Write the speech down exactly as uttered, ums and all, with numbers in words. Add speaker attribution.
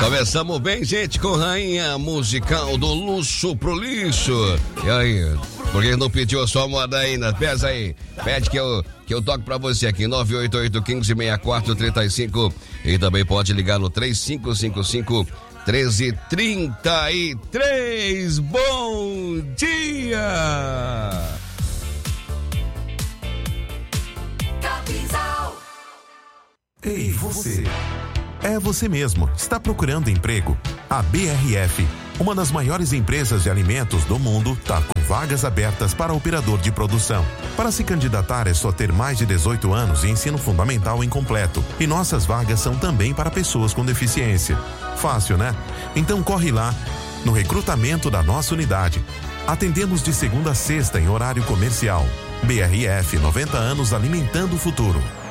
Speaker 1: Começamos bem, gente, com Rainha Musical do Luxo pro Lixo. E aí, por que não pediu a sua moda ainda? Pesa aí, pede que eu, que eu toque pra você aqui, nove oito oito, um cinco, seis quatro, três cinco. E também pode ligar no três cinco cinco cinco, um três três três. Bom dia!
Speaker 2: Ei, você! É você mesmo. Está procurando emprego? A B R F, uma das maiores empresas de alimentos do mundo, está com vagas abertas para operador de produção. Para se candidatar é só ter mais de dezoito anos e ensino fundamental incompleto. E nossas vagas são também para pessoas com deficiência. Fácil, né? Então corre lá no recrutamento da nossa unidade. Atendemos de segunda a sexta em horário comercial. B R F, noventa anos alimentando o futuro.